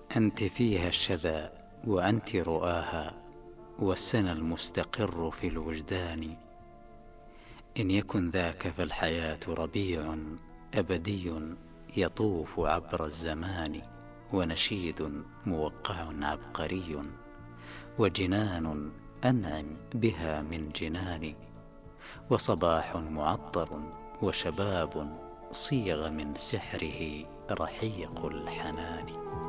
أنت فيها الشذا وأنت رؤاها، والسنى المستقر في الوجدان. إن يكن ذاك فالحياة ربيع أبدي يطوف عبر الزمان، ونشيد موقع عبقري، وجنان أنعم بها من جنان، وصباح معطر وشباب صيغ من سحره رحيق الحنان.